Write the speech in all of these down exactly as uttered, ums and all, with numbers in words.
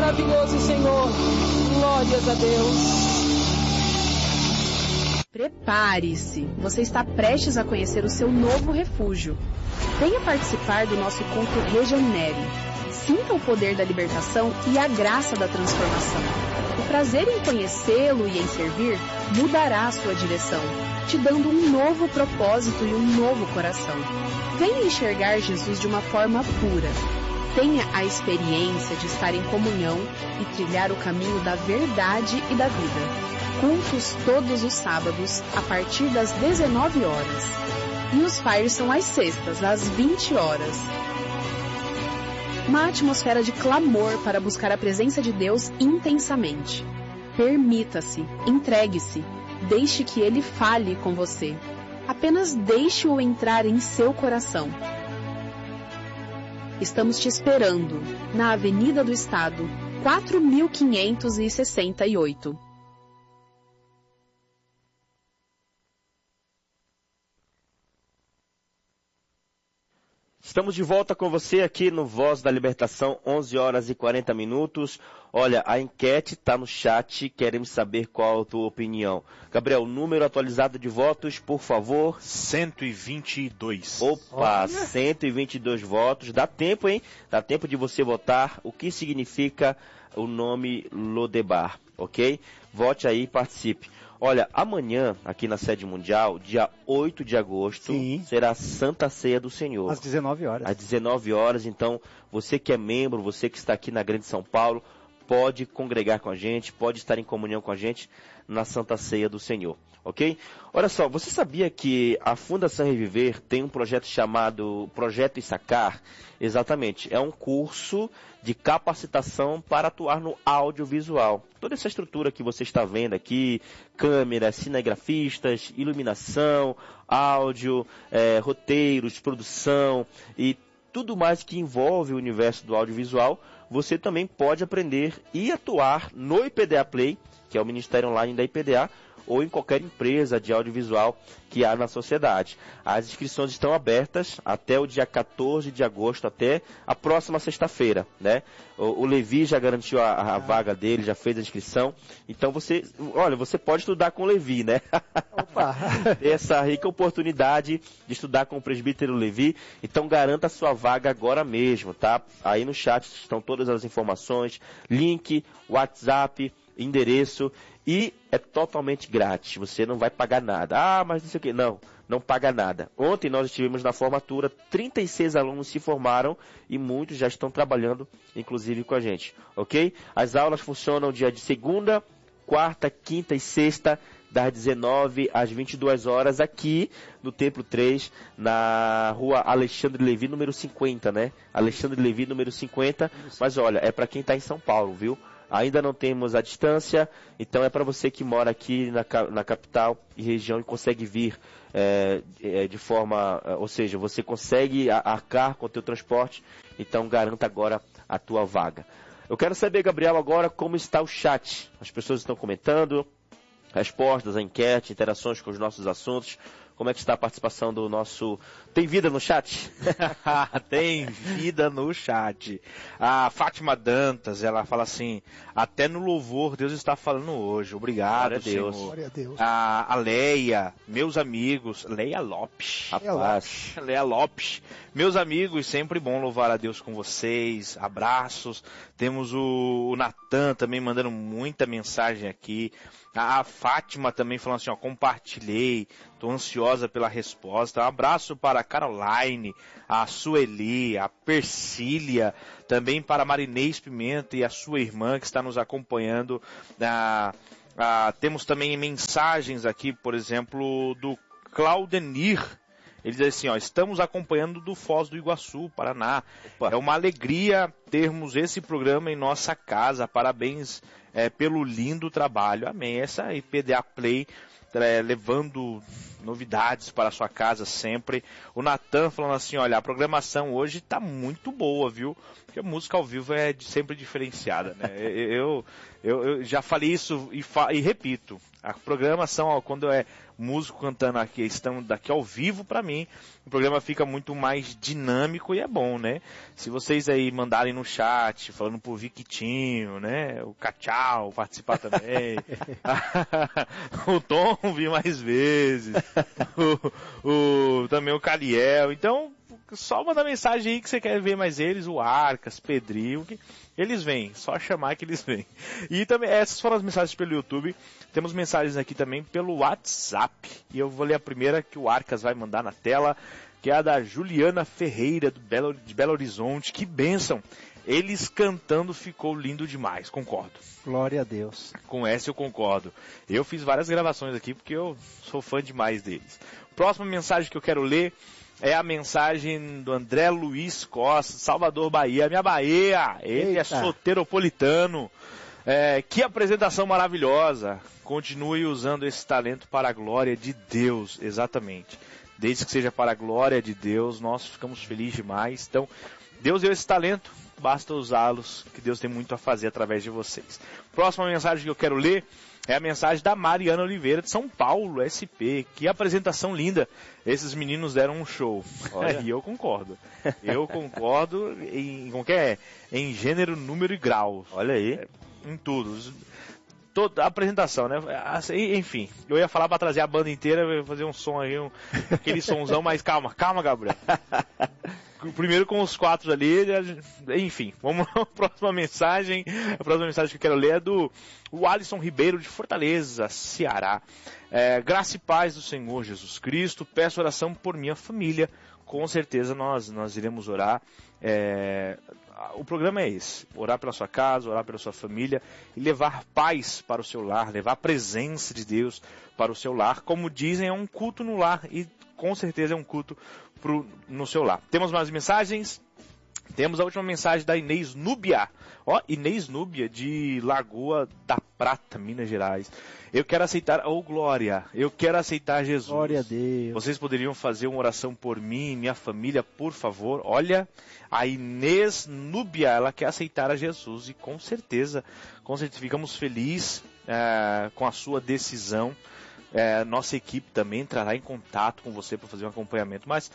maravilhoso, Senhor. Glórias a Deus. Prepare-se, você está prestes a conhecer o seu novo refúgio. Venha participar do nosso culto Regenere. Sinta o poder da libertação e a graça da transformação. O prazer em conhecê-lo e em servir mudará a sua direção, te dando um novo propósito e um novo coração. Venha enxergar Jesus de uma forma pura. Tenha a experiência de estar em comunhão e trilhar o caminho da verdade e da vida. Cultos todos os sábados, a partir das dezenove horas. E os fires são às sextas, às vinte horas. Uma atmosfera de clamor para buscar a presença de Deus intensamente. Permita-se, entregue-se, deixe que Ele fale com você. Apenas deixe-o entrar em seu coração. Estamos te esperando, na Avenida do Estado, quatro mil quinhentos e sessenta e oito. Estamos de volta com você aqui no Voz da Libertação, onze horas e quarenta minutos. Olha, a enquete está no chat, queremos saber qual a tua opinião. Gabriel, número atualizado de votos, por favor. cento e vinte e dois. Opa, Olha. cento e vinte e dois votos. Dá tempo, hein? Dá tempo de você votar. O que significa o nome Lodebar, ok? Vote aí e participe. Olha, amanhã, aqui na Sede Mundial, dia oito de agosto, Sim. será a Santa Ceia do Senhor. Às dezenove horas. Às dezenove horas, então, você que é membro, você que está aqui na Grande São Paulo, pode congregar com a gente, pode estar em comunhão com a gente na Santa Ceia do Senhor, ok? Olha só, você sabia que a Fundação Reviver tem um projeto chamado Projeto Issacar? Exatamente, é um curso de capacitação para atuar no audiovisual. Toda essa estrutura que você está vendo aqui, câmeras, cinegrafistas, iluminação, áudio, é, roteiros, produção e tudo mais que envolve o universo do audiovisual, você também pode aprender e atuar no I P D A Play, que é o Ministério Online da I P D A, ou em qualquer empresa de audiovisual que há na sociedade. As inscrições estão abertas até o dia quatorze de agosto, até a próxima sexta-feira, né? O, o Levi já garantiu a, a vaga dele, já fez a inscrição. Então você, olha, você pode estudar com o Levi, né? Opa! Essa rica oportunidade de estudar com o presbítero Levi. Então garanta a sua vaga agora mesmo, tá? Aí no chat estão todas as informações, link, WhatsApp, endereço, e é totalmente grátis, você não vai pagar nada. Ah, mas não sei o que, não, não paga nada. Ontem nós estivemos na formatura, trinta e seis alunos se formaram e muitos já estão trabalhando, inclusive com a gente, ok? As aulas funcionam dia de segunda, quarta, quinta e sexta, das dezenove às vinte e duas horas, aqui no Templo três, na rua Alexandre Levi, número cinquenta, né? Alexandre Levi, número cinquenta, mas olha, é para quem está em São Paulo, viu? Ainda não temos a distância, então é para você que mora aqui na, na capital e região e consegue vir é, é, de forma, ou seja, você consegue arcar com o teu transporte, então garanta agora a tua vaga. Eu quero saber, Gabriel, agora como está o chat. As pessoas estão comentando, respostas, a enquete, interações com os nossos assuntos. Como é que está a participação do nosso... Tem vida no chat? Tem vida no chat. A Fátima Dantas, ela fala assim, até no louvor Deus está falando hoje. Obrigado, Glória a Deus. Senhor. Glória a Deus. A, a Leia, meus amigos, Leia Lopes. Rapaz. Leia Lopes. Meus amigos, sempre bom louvar a Deus com vocês. Abraços. Temos o, o Natan também mandando muita mensagem aqui. A, a Fátima também falando assim, ó, compartilhei. Estou ansiosa pela resposta. Um abraço para a Caroline, a Sueli, a Persília, também para a Marinês Pimenta e a sua irmã que está nos acompanhando. Ah, ah, temos também mensagens aqui, por exemplo, do Claudenir. Ele diz assim, ó, estamos acompanhando do Foz do Iguaçu, Paraná. Opa. É uma alegria termos esse programa em nossa casa. Parabéns é, pelo lindo trabalho. Amém. Essa I P D A Play é, levando novidades para a sua casa sempre. O Natan falando assim, olha, a programação hoje está muito boa, viu? Porque a música ao vivo é de, sempre diferenciada, né? eu, eu, eu já falei isso e, fa, e repito. A programação, ó, quando é músico cantando aqui, estamos daqui ao vivo, para mim, o programa fica muito mais dinâmico e é bom, né? Se vocês aí mandarem no chat, falando pro Viquitinho, né? O Cachau participar também. O Tom vir mais vezes. o, o, também o Caliel. Então, só manda mensagem aí que você quer ver mais eles, o Arcas, Pedrinho, que eles vêm, só chamar que eles vêm. E também, essas foram as mensagens pelo YouTube. Temos mensagens aqui também pelo WhatsApp. E eu vou ler a primeira que o Arcas vai mandar na tela, que é a da Juliana Ferreira, do Belo, de Belo Horizonte. Que bênção! Eles cantando ficou lindo demais, concordo. Glória a Deus. Com essa eu concordo. Eu fiz várias gravações aqui porque eu sou fã demais deles. Próxima mensagem que eu quero ler é a mensagem do André Luiz Costa, Salvador, Bahia. Minha Bahia! Ele Eita. é soteropolitano. É, que apresentação maravilhosa. Continue usando esse talento para a glória de Deus. Exatamente. Desde que seja para a glória de Deus, nós ficamos felizes demais. Então, Deus deu esse talento, basta usá-los, que Deus tem muito a fazer através de vocês. Próxima mensagem que eu quero ler é a mensagem da Mariana Oliveira, de São Paulo, S P. Que apresentação linda. Esses meninos deram um show. E eu concordo. Eu concordo em, como que é? Em gênero, número e grau. Olha aí. É, em tudo. Toda a apresentação, né? Enfim, eu ia falar para trazer a banda inteira, eu ia fazer um som aí, um, aquele sonzão, mas calma, calma, Gabriel. Primeiro com os quatro ali, enfim, vamos lá, a próxima mensagem, a próxima mensagem que eu quero ler é do o Alisson Ribeiro de Fortaleza, Ceará. É, graça e paz do Senhor Jesus Cristo, peço oração por minha família, com certeza nós, nós iremos orar. É, o programa é esse, orar pela sua casa, orar pela sua família e levar paz para o seu lar, levar a presença de Deus para o seu lar. Como dizem, é um culto no lar e com certeza é um culto pro, no seu lar. Temos mais mensagens? Temos a última mensagem da Inês Núbia. Ó, Inês Núbia de Lagoa da Prata, Minas Gerais. Eu quero aceitar, ô oh, Glória, eu quero aceitar Jesus. Glória a Deus. Vocês poderiam fazer uma oração por mim e minha família, por favor? Olha, a Inês Núbia, ela quer aceitar a Jesus e com certeza, com certeza ficamos felizes é, com a sua decisão. É, nossa equipe também entrará em contato com você para fazer um acompanhamento, mas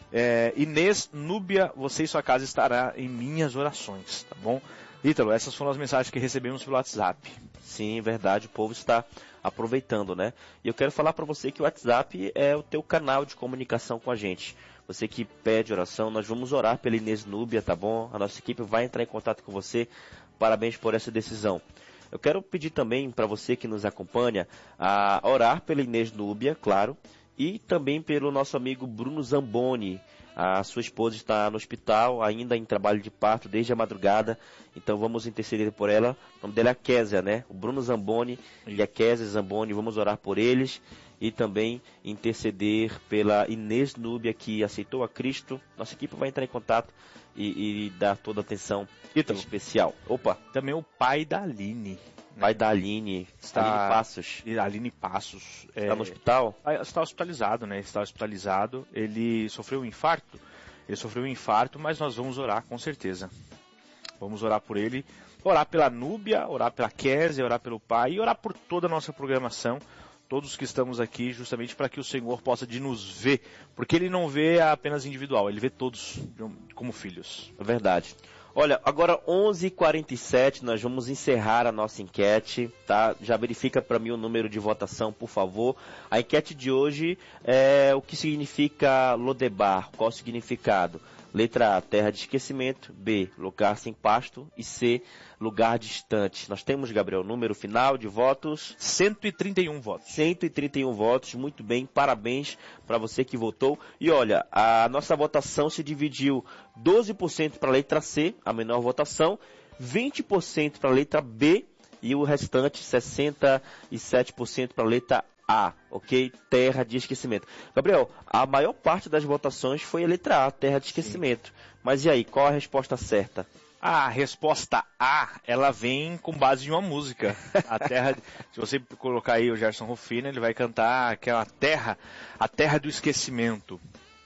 é, Inês Núbia, você e sua casa estará em minhas orações, tá bom? Ítalo, essas foram as mensagens que recebemos pelo WhatsApp. Sim, verdade, o povo está aproveitando, né? E eu quero falar para você que o WhatsApp é o teu canal de comunicação com a gente. Você que pede oração, nós vamos orar pela Inês Núbia, tá bom? A nossa equipe vai entrar em contato com você. Parabéns por essa decisão. Eu quero pedir também para você que nos acompanha a orar pela Inês Núbia, claro, e também pelo nosso amigo Bruno Zamboni. A sua esposa está no hospital, ainda em trabalho de parto desde a madrugada, então vamos interceder por ela. O nome dela é Késia, né? O Bruno Zamboni e a Késia Zamboni, vamos orar por eles e também interceder pela Inês Núbia, que aceitou a Cristo. Nossa equipe vai entrar em contato e, e dar toda a atenção então, especial. Opa! Também o pai da Aline. Pai da Aline, está... Aline Passos. Aline Passos. Está é... no hospital? Está hospitalizado, né? Está hospitalizado. Ele sofreu um infarto. Ele sofreu um infarto, mas nós vamos orar com certeza. Vamos orar por ele. Orar pela Núbia, orar pela Késia, orar pelo pai e orar por toda a nossa programação. Todos que estamos aqui, justamente para que o Senhor possa de nos ver. Porque Ele não vê apenas individual, Ele vê todos como filhos. É verdade. Olha, agora onze e quarenta e sete, nós vamos encerrar a nossa enquete, tá? Já verifica para mim o número de votação, por favor. A enquete de hoje é o que significa Lodebar, qual o significado? Letra A, terra de esquecimento. B, lugar sem pasto. E C, lugar distante. Nós temos, Gabriel, número final de votos? cento e trinta e um votos. cento e trinta e um votos, muito bem, parabéns para você que votou. E olha, a nossa votação se dividiu doze por cento para a letra C, a menor votação, vinte por cento para a letra B e o restante, sessenta e sete por cento para a letra A, ok? Terra de esquecimento. Gabriel, a maior parte das votações foi a letra A, terra de esquecimento. Sim. Mas e aí, qual a resposta certa? A resposta A, ela vem com base em uma música. A terra, se você colocar aí o Gerson Rufino, ele vai cantar aquela terra, a terra do esquecimento.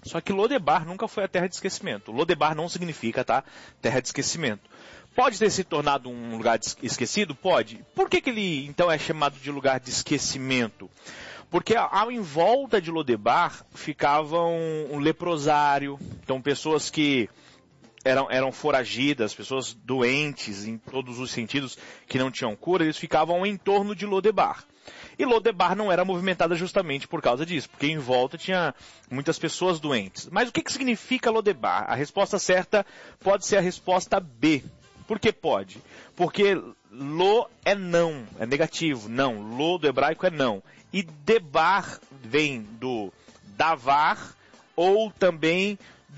Só que Lodebar nunca foi a terra de esquecimento. Lodebar não significa, tá? Terra de esquecimento. Pode ter se tornado um lugar esquecido? Pode. Por que que ele, então, é chamado de lugar de esquecimento? Porque ao em volta de Lodebar ficava um, um leprosário, então pessoas que eram, eram foragidas, pessoas doentes em todos os sentidos, que não tinham cura, eles ficavam em torno de Lodebar. E Lodebar não era movimentada justamente por causa disso, porque em volta tinha muitas pessoas doentes. Mas o que que significa Lodebar? A resposta certa pode ser a resposta B. Por que pode? Porque lo é não, é negativo, não. Lo do hebraico é não. E debar vem do davar ou também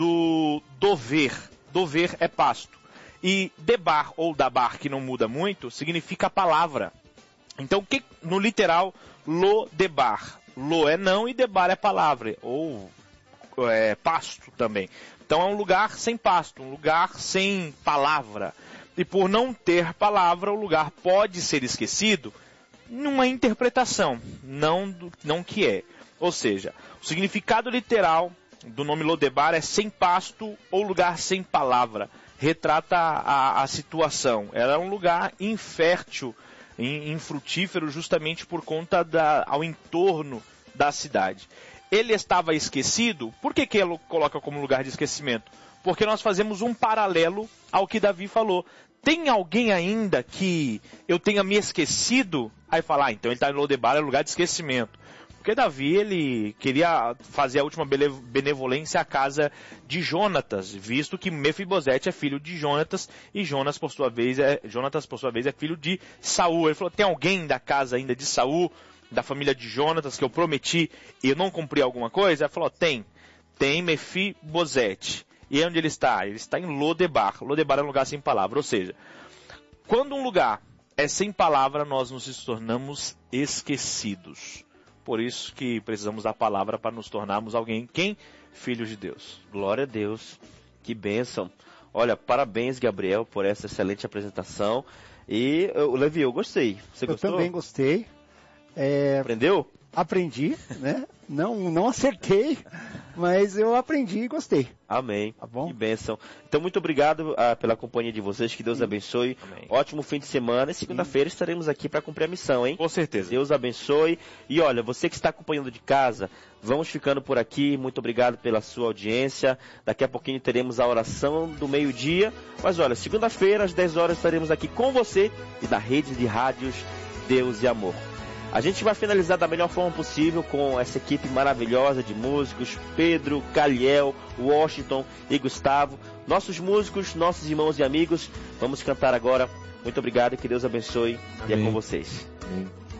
do dover. Dover é pasto. E debar ou dabar, que não muda muito, significa palavra. Então, que, no literal, lo debar. Lo é não e debar é palavra. Ou é, pasto também. Então é um lugar sem pasto, um lugar sem palavra. E por não ter palavra, o lugar pode ser esquecido numa interpretação, não, não que é. Ou seja, o significado literal do nome Lodebar é sem pasto ou lugar sem palavra. Retrata a, a situação. Era um lugar infértil, infrutífero, justamente por conta da, ao entorno da cidade. Ele estava esquecido. Por que que ele coloca como lugar de esquecimento? Porque nós fazemos um paralelo ao que Davi falou. Tem alguém ainda que eu tenha me esquecido? Aí fala, ah, então ele está em Lodebar, é lugar de esquecimento. Porque Davi, ele queria fazer a última benevolência à casa de Jonatas, visto que Mefibosete é filho de Jonatas, e Jonas, por sua vez, é, Jonatas, por sua vez, é filho de Saul. Ele falou, tem alguém da casa ainda de Saul, da família de Jonatas, que eu prometi e eu não cumpri alguma coisa? Ele falou, tem, tem Mefibosete. E onde ele está? Ele está em Lodebar. Lodebar é um lugar sem palavra. Ou seja, quando um lugar é sem palavra, nós nos tornamos esquecidos. Por isso que precisamos da palavra para nos tornarmos alguém. Quem? Filhos de Deus. Glória a Deus. Que bênção. Olha, parabéns, Gabriel, por essa excelente apresentação. E, eu, Levi, eu gostei. Você eu gostou? Eu também gostei. É... Aprendeu? Aprendi, né? Não, não acertei, mas eu aprendi e gostei. Amém. Tá bom? Que bênção. Então, muito obrigado uh, pela companhia de vocês. Que Deus Sim. abençoe. Amém. Ótimo fim de semana. E segunda-feira estaremos aqui para cumprir a missão, hein? Com certeza. Deus abençoe. E olha, você que está acompanhando de casa, vamos ficando por aqui. Muito obrigado pela sua audiência. Daqui a pouquinho teremos a oração do meio-dia. Mas olha, segunda-feira, às dez horas, estaremos aqui com você e da rede de rádios Deus e Amor. A gente vai finalizar da melhor forma possível com essa equipe maravilhosa de músicos, Pedro, Caliel, Washington e Gustavo. Nossos músicos, nossos irmãos e amigos, vamos cantar agora. Muito obrigado e que Deus abençoe. Amém. E é com vocês. Amém.